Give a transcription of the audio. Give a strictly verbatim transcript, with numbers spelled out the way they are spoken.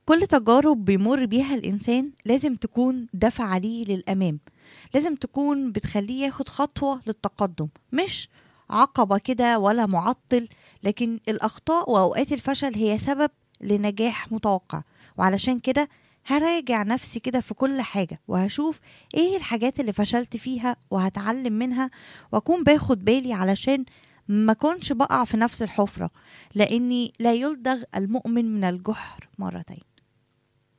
كل تجارب بيمر بيها الإنسان لازم تكون دفعة ليه للأمام، لازم تكون بتخليه ياخد خطوة للتقدم، مش عقبة كده ولا معطل. لكن الأخطاء وأوقات الفشل هي سبب لنجاح متوقع. وعلشان كده هراجع نفسي كده في كل حاجة، وهشوف ايه الحاجات اللي فشلت فيها وهتعلم منها، واكون باخد بالي علشان ما كنش بقع في نفس الحفرة، لاني لا يلدغ المؤمن من الجحر مرتين.